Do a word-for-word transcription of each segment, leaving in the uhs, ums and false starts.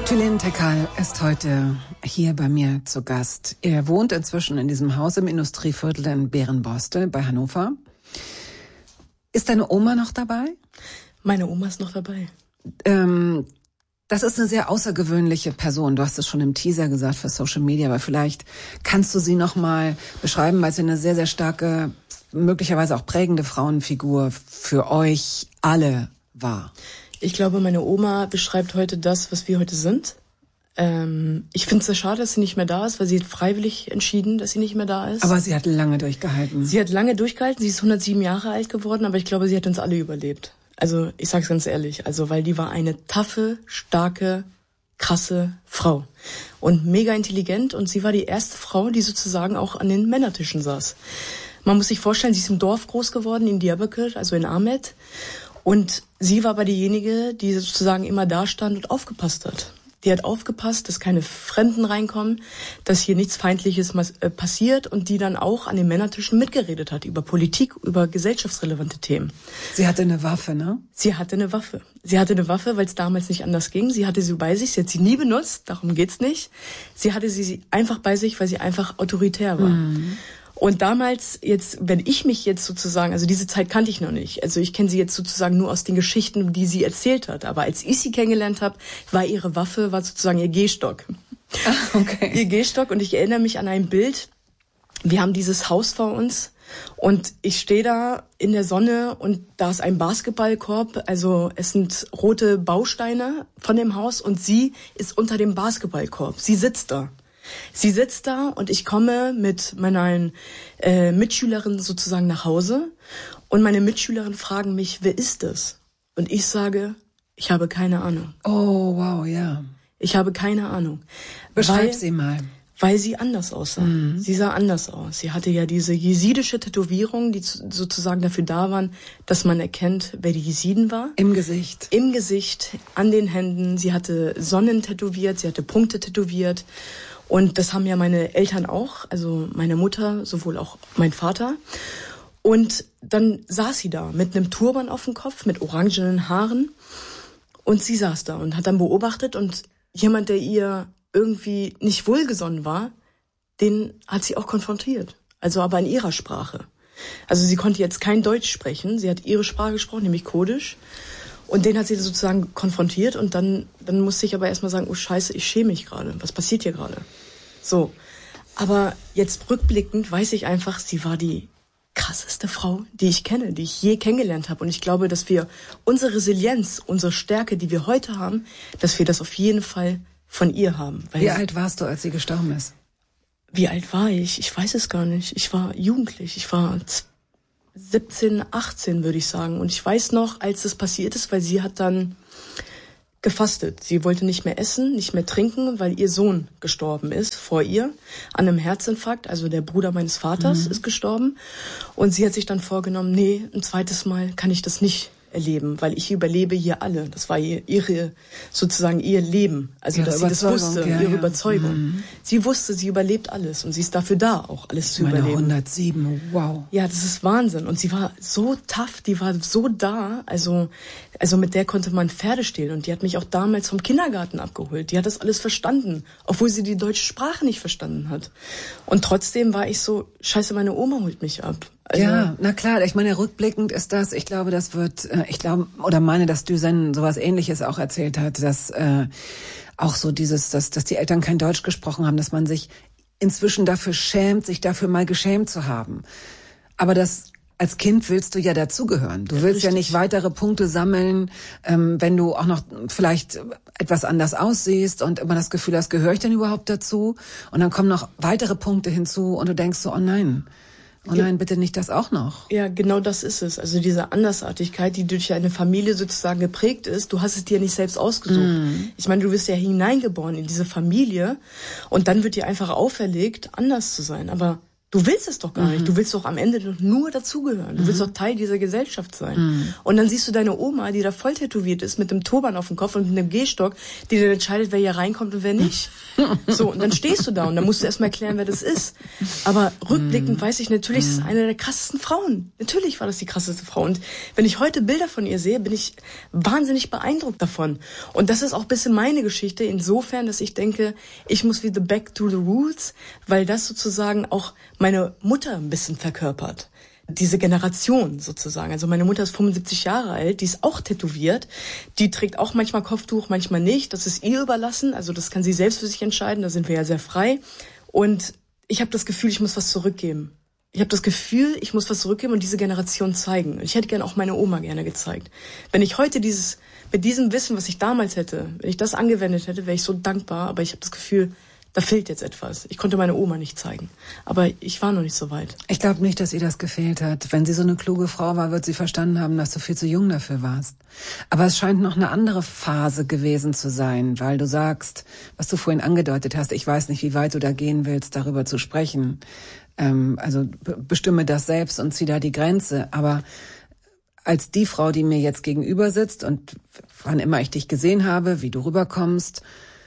Tülin Tekal ist heute hier bei mir zu Gast. Er wohnt inzwischen in diesem Haus im Industrieviertel in Berenbostel bei Hannover. Ist deine Oma noch dabei? Meine Oma ist noch dabei. Ähm, das ist eine sehr außergewöhnliche Person. Du hast es schon im Teaser gesagt für Social Media, aber vielleicht kannst du sie noch mal beschreiben, weil sie eine sehr, sehr starke, möglicherweise auch prägende Frauenfigur für euch alle war. Ich glaube, meine Oma beschreibt heute das, was wir heute sind. Ähm, ich finde es sehr schade, dass sie nicht mehr da ist, weil sie hat freiwillig entschieden, dass sie nicht mehr da ist. Aber sie hat lange durchgehalten. Sie hat lange durchgehalten, sie ist hundertsieben Jahre alt geworden, aber ich glaube, sie hat uns alle überlebt. Also ich sag's ganz ehrlich, also weil die war eine taffe, starke, krasse Frau. Und mega intelligent, und sie war die erste Frau, die sozusagen auch an den Männertischen saß. Man muss sich vorstellen, sie ist im Dorf groß geworden, in Diyarbakır, also in Ahmet. Und sie war aber diejenige, die sozusagen immer da stand und aufgepasst hat. Die hat aufgepasst, dass keine Fremden reinkommen, dass hier nichts Feindliches passiert, und die dann auch an den Männertischen mitgeredet hat über Politik, über gesellschaftsrelevante Themen. Sie hatte eine Waffe, ne? Sie hatte eine Waffe. Sie hatte eine Waffe, weil es damals nicht anders ging. Sie hatte sie bei sich, sie hat sie nie benutzt, darum geht's nicht. Sie hatte sie einfach bei sich, weil sie einfach autoritär war. Mhm. Und damals, jetzt, wenn ich mich jetzt sozusagen, also diese Zeit kannte ich noch nicht, also ich kenne sie jetzt sozusagen nur aus den Geschichten, die sie erzählt hat, aber als ich sie kennengelernt habe, war ihre Waffe, war sozusagen ihr Gehstock. Ach, okay. Ihr Gehstock, und ich erinnere mich an ein Bild, wir haben dieses Haus vor uns und ich stehe da in der Sonne und da ist ein Basketballkorb, also es sind rote Bausteine von dem Haus und sie ist unter dem Basketballkorb, sie sitzt da. Sie sitzt da und ich komme mit meinen äh, Mitschülerinnen sozusagen nach Hause und meine Mitschülerinnen fragen mich, wer ist das? Und ich sage, ich habe keine Ahnung. Oh, wow, ja. Ich habe keine Ahnung. Beschreib weil, sie mal. Weil sie anders aussah. Mhm. Sie sah anders aus. Sie hatte ja diese jesidische Tätowierung, die sozusagen dafür da waren, dass man erkennt, wer die Jesiden war. Im Gesicht. Im Gesicht, an den Händen. Sie hatte Sonnen tätowiert, sie hatte Punkte tätowiert. Und das haben ja meine Eltern auch, also meine Mutter, sowohl auch mein Vater. Und dann saß sie da mit einem Turban auf dem Kopf, mit orangenen Haaren. Und sie saß da und hat dann beobachtet, und jemand, der ihr irgendwie nicht wohlgesonnen war, den hat sie auch konfrontiert. Also aber in ihrer Sprache. Also sie konnte jetzt kein Deutsch sprechen, sie hat ihre Sprache gesprochen, nämlich Kurdisch. Und den hat sie sozusagen konfrontiert, und dann, dann musste ich aber erstmal sagen, oh Scheiße, ich schäme mich gerade. Was passiert hier gerade? So. Aber jetzt rückblickend weiß ich einfach, sie war die krasseste Frau, die ich kenne, die ich je kennengelernt habe. Und ich glaube, dass wir unsere Resilienz, unsere Stärke, die wir heute haben, dass wir das auf jeden Fall von ihr haben. Weil wie alt warst du, als sie gestorben ist? Wie alt war ich? Ich weiß es gar nicht. Ich war jugendlich. Ich war siebzehn, achtzehn, würde ich sagen. Und ich weiß noch, als das passiert ist, weil sie hat dann gefastet. Sie wollte nicht mehr essen, nicht mehr trinken, weil ihr Sohn gestorben ist vor ihr an einem Herzinfarkt. Also der Bruder meines Vaters mhm. ist gestorben. Und sie hat sich dann vorgenommen, nee, ein zweites Mal kann ich das nicht erleben, weil ich überlebe hier alle. Das war ihr, ihre, sozusagen ihr Leben. Also, ihre dass sie das wusste, ja, ihre ja. Überzeugung. Mhm. Sie wusste, sie überlebt alles, und sie ist dafür da, auch alles zu Meine überleben. hundertsieben, wow. Ja, das ist Wahnsinn. Und sie war so tough, die war so da, also, also mit der konnte man Pferde stehlen, und die hat mich auch damals vom Kindergarten abgeholt. Die hat das alles verstanden, obwohl sie die deutsche Sprache nicht verstanden hat. Und trotzdem war ich so, scheiße, meine Oma holt mich ab. Also, ja, na klar, ich meine, rückblickend ist das, ich glaube, das wird, ich glaube, oder meine, dass Düsen sowas Ähnliches auch erzählt hat, dass äh, auch so dieses, dass, dass die Eltern kein Deutsch gesprochen haben, dass man sich inzwischen dafür schämt, sich dafür mal geschämt zu haben. Aber das, als Kind willst du ja dazugehören. Du willst ja, ja nicht weitere Punkte sammeln, ähm, wenn du auch noch vielleicht etwas anders aussiehst und immer das Gefühl hast, gehöre ich denn überhaupt dazu? Und dann kommen noch weitere Punkte hinzu und du denkst so, oh nein. Oh nein, bitte nicht das auch noch. Ja, genau das ist es. Also diese Andersartigkeit, die durch eine Familie sozusagen geprägt ist. Du hast es dir nicht selbst ausgesucht. Mm. Ich meine, du wirst ja hineingeboren in diese Familie, und dann wird dir einfach auferlegt, anders zu sein. Aber Du willst es doch gar mhm. nicht. Du willst doch am Ende nur dazugehören. Du mhm. willst doch Teil dieser Gesellschaft sein. Mhm. Und dann siehst du deine Oma, die da voll tätowiert ist, mit einem Turban auf dem Kopf und mit einem Gehstock, die dann entscheidet, wer hier reinkommt und wer nicht. So, und dann stehst du da und dann musst du erstmal erklären, wer das ist. Aber rückblickend mhm. weiß ich, natürlich ist es eine der krassesten Frauen. Natürlich war das die krasseste Frau. Und wenn ich heute Bilder von ihr sehe, bin ich wahnsinnig beeindruckt davon. Und das ist auch ein bisschen meine Geschichte, insofern, dass ich denke, ich muss wieder back to the roots, weil das sozusagen auch meine Mutter ein bisschen verkörpert. Diese Generation sozusagen. Also meine Mutter ist fünfundsiebzig Jahre alt, die ist auch tätowiert. Die trägt auch manchmal Kopftuch, manchmal nicht. Das ist ihr überlassen. Also das kann sie selbst für sich entscheiden. Da sind wir ja sehr frei. Und ich habe das Gefühl, ich muss was zurückgeben. Ich habe das Gefühl, ich muss was zurückgeben und diese Generation zeigen. Ich hätte gerne auch meine Oma gerne gezeigt. Wenn ich heute dieses, mit diesem Wissen, was ich damals hätte, wenn ich das angewendet hätte, wäre ich so dankbar. Aber ich habe das Gefühl, da fehlt jetzt etwas. Ich konnte meine Oma nicht zeigen. Aber ich war noch nicht so weit. Ich glaube nicht, dass ihr das gefehlt hat. Wenn sie so eine kluge Frau war, wird sie verstanden haben, dass du viel zu jung dafür warst. Aber es scheint noch eine andere Phase gewesen zu sein, weil du sagst, was du vorhin angedeutet hast, ich weiß nicht, wie weit du da gehen willst, darüber zu sprechen. Ähm, also be- bestimme das selbst und zieh da die Grenze. Aber als die Frau, die mir jetzt gegenüber sitzt und wann immer ich dich gesehen habe, wie du rüberkommst,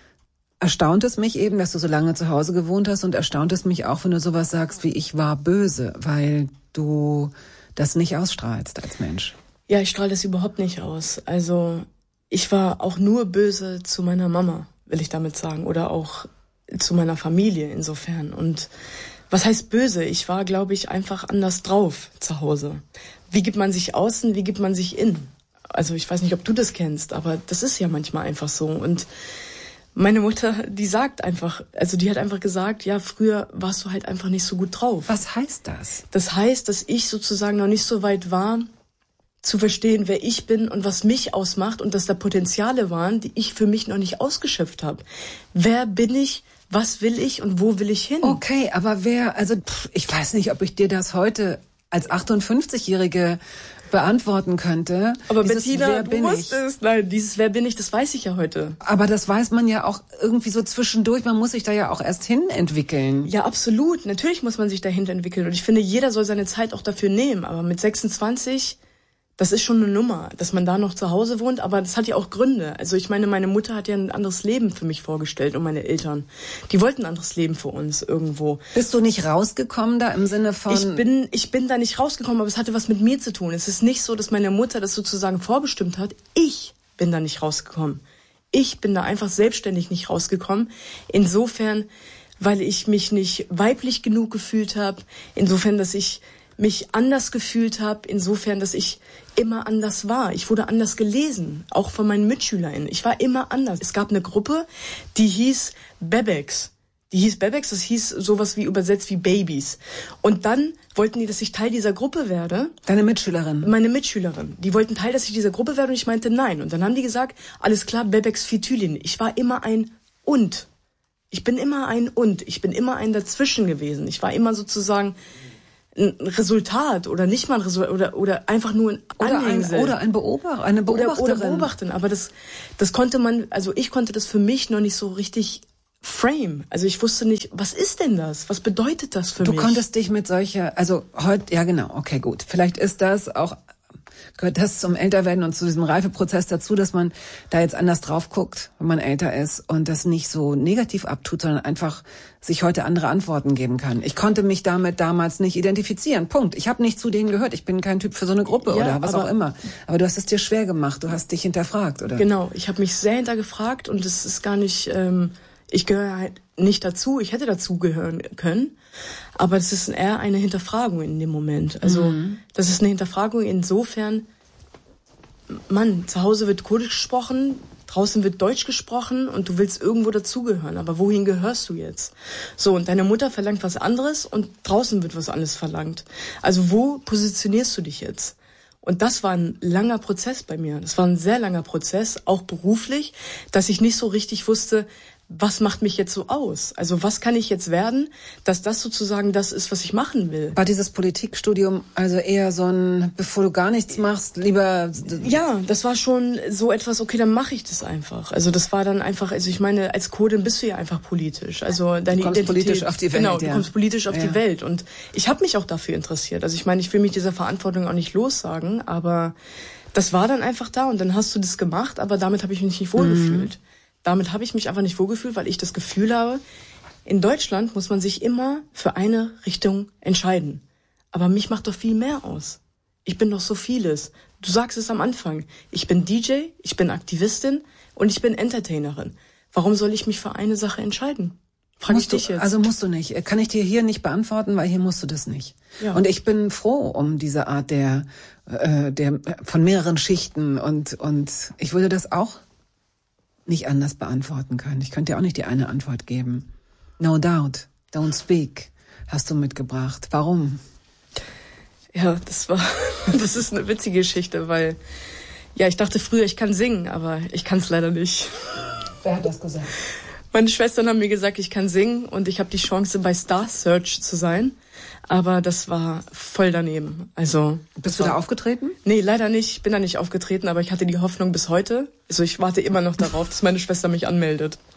erstaunt es mich eben, dass du so lange zu Hause gewohnt hast und erstaunt es mich auch, wenn du sowas sagst wie ich war böse, weil du das nicht ausstrahlst als Mensch. Ja, ich strahle das überhaupt nicht aus. Also ich war auch nur böse zu meiner Mama, will ich damit sagen, oder auch zu meiner Familie insofern. Und was heißt böse? Ich war, glaube ich, einfach anders drauf zu Hause. Wie gibt man sich außen, wie gibt man sich innen? Also ich weiß nicht, ob du das kennst, aber das ist ja manchmal einfach so. Und meine Mutter, die sagt einfach, also die hat einfach gesagt, ja, früher warst du halt einfach nicht so gut drauf. Was heißt das? Das heißt, dass ich sozusagen noch nicht so weit war, zu verstehen, wer ich bin und was mich ausmacht und dass da Potenziale waren, die ich für mich noch nicht ausgeschöpft habe. Wer bin ich? Was will ich und wo will ich hin? Okay, aber wer, also pff, ich weiß nicht, ob ich dir das heute als achtundfünfzigjährige beantworten könnte. Aber dieses Bettina, wer du bin wusstest, ich? Nein, dieses Wer bin ich, das weiß ich ja heute. Aber das weiß man ja auch irgendwie so zwischendurch, man muss sich da ja auch erst hin entwickeln. Ja, absolut, natürlich muss man sich dahin entwickeln und ich finde, jeder soll seine Zeit auch dafür nehmen, aber mit sechsundzwanzig, das ist schon eine Nummer, dass man da noch zu Hause wohnt, aber das hat ja auch Gründe. Also ich meine, meine Mutter hat ja ein anderes Leben für mich vorgestellt und meine Eltern. Die wollten ein anderes Leben für uns irgendwo. Bist du nicht rausgekommen da im Sinne von... Ich bin, ich bin da nicht rausgekommen, aber es hatte was mit mir zu tun. Es ist nicht so, dass meine Mutter das sozusagen vorbestimmt hat. Ich bin da nicht rausgekommen. Ich bin da einfach selbstständig nicht rausgekommen. Insofern, weil ich mich nicht weiblich genug gefühlt habe. Insofern, dass ich mich anders gefühlt habe, insofern, dass ich immer anders war. Ich wurde anders gelesen, auch von meinen MitschülerInnen. Ich war immer anders. Es gab eine Gruppe, die hieß Bebex. Die hieß Bebex, das hieß sowas wie übersetzt wie Babys. Und dann wollten die, dass ich Teil dieser Gruppe werde. Deine Mitschülerin? Meine Mitschülerin. Die wollten Teil, dass ich dieser Gruppe werde und ich meinte nein. Und dann haben die gesagt, alles klar, Bebex Phytylin. Ich war immer ein Und. Ich bin immer ein Und. Ich bin immer ein Dazwischen gewesen. Ich war immer sozusagen ein Resultat oder nicht mal ein Resultat oder oder einfach nur ein Anhängsel. Oder ein, oder ein Beobachter, eine Beobachterin. Oder, oder Beobachterin. Aber das das konnte man, also ich konnte das für mich noch nicht so richtig frame. Also ich wusste nicht, was ist denn das? Was bedeutet das für du mich? Du konntest dich mit solcher, also heute, ja genau, okay, gut. Vielleicht ist das auch, gehört das zum Älterwerden und zu diesem Reifeprozess dazu, dass man da jetzt anders drauf guckt, wenn man älter ist und das nicht so negativ abtut, sondern einfach sich heute andere Antworten geben kann. Ich konnte mich damit damals nicht identifizieren. Punkt. Ich habe nicht zu denen gehört. Ich bin kein Typ für so eine Gruppe ja, oder was auch immer. Aber du hast es dir schwer gemacht. Du hast dich hinterfragt, oder? Genau. Ich habe mich sehr hintergefragt und es ist gar nicht, ähm, ich gehöre halt nicht dazu. Ich hätte dazu gehören können. Aber es ist eher eine Hinterfragung in dem Moment. Also mhm. das ist eine Hinterfragung insofern, Mann, zu Hause wird Kurdisch gesprochen, draußen wird Deutsch gesprochen und du willst irgendwo dazugehören. Aber wohin gehörst du jetzt? So, und deine Mutter verlangt was anderes und draußen wird was anderes verlangt. Also wo positionierst du dich jetzt? Und das war ein langer Prozess bei mir. Das war ein sehr langer Prozess, auch beruflich, dass ich nicht so richtig wusste, was macht mich jetzt so aus? Also was kann ich jetzt werden, dass das sozusagen das ist, was ich machen will? War dieses Politikstudium also eher so ein, bevor du gar nichts machst, lieber... Ja, das war schon so etwas, okay, dann mache ich das einfach. Also das war dann einfach, also ich meine, als Kurdin bist du ja einfach politisch. Also deine du kommst Identität, politisch auf die Welt. Genau, du ja. kommst politisch auf ja. die Welt. Und ich habe mich auch dafür interessiert. Also ich meine, ich will mich dieser Verantwortung auch nicht lossagen, aber das war dann einfach da und dann hast du das gemacht, aber damit habe ich mich nicht wohlgefühlt. Mhm. Damit habe ich mich einfach nicht wohlgefühlt, weil ich das Gefühl habe, in Deutschland muss man sich immer für eine Richtung entscheiden. Aber mich macht doch viel mehr aus. Ich bin doch so vieles. Du sagst es am Anfang. Ich bin D J, ich bin Aktivistin und ich bin Entertainerin. Warum soll ich mich für eine Sache entscheiden? Frag ich dich jetzt. Also musst du nicht. Kann ich dir hier nicht beantworten, weil hier musst du das nicht. Ja. Und ich bin froh um diese Art der, äh, der von mehreren Schichten und und ich würde das auch nicht anders beantworten können. Ich könnte dir auch nicht die eine Antwort geben. No doubt, don't speak, hast du mitgebracht. Warum? Ja, das war, das ist eine witzige Geschichte, weil, ja, ich dachte früher, ich kann singen, aber ich kann es leider nicht. Wer hat das gesagt? Meine Schwestern haben mir gesagt, ich kann singen und ich habe die Chance, bei Star Search zu sein. Aber das war voll daneben. Also bist du da aufgetreten? Nee, leider nicht. Ich bin da nicht aufgetreten, aber ich hatte die Hoffnung bis heute. Also ich warte immer noch darauf, dass meine Schwester mich anmeldet.